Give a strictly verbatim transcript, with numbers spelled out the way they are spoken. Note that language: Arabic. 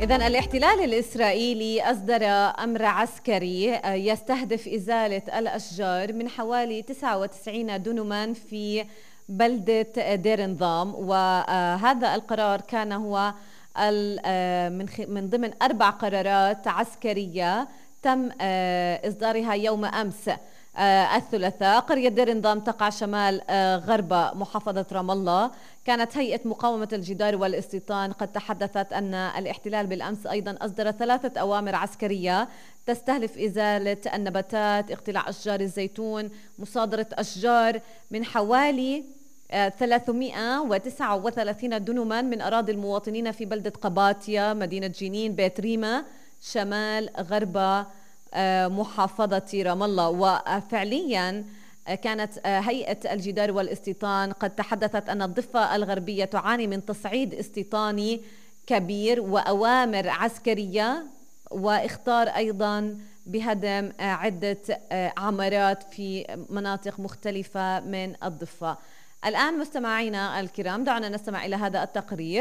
إذن الاحتلال الإسرائيلي أصدر أمر عسكري يستهدف إزالة الأشجار من حوالي تسعة وتسعين دنما في بلدة دير نظام، وهذا القرار كان هو من ضمن أربع قرارات عسكرية تم إصدارها يوم أمس الثلاثاء. قرية دير نظام تقع شمال غرب محافظة رام الله. كانت هيئة مقاومة الجدار والاستيطان قد تحدثت أن الاحتلال بالأمس أيضا أصدر ثلاثة أوامر عسكرية تستهدف إزالة النباتات، اقتلاع أشجار الزيتون، مصادرة أشجار من حوالي ثلاثمئة وتسعة وثلاثين دنما من أراضي المواطنين في بلدة قباطية، مدينة جنين، بيت ريمة، شمال غرب محافظة رام الله. وفعليا كانت هيئة الجدار والاستيطان قد تحدثت أن الضفة الغربية تعاني من تصعيد استيطاني كبير وأوامر عسكرية، واختار أيضا بهدم عدة عمارات في مناطق مختلفة من الضفة. الآن مستمعينا الكرام دعونا نستمع إلى هذا التقرير.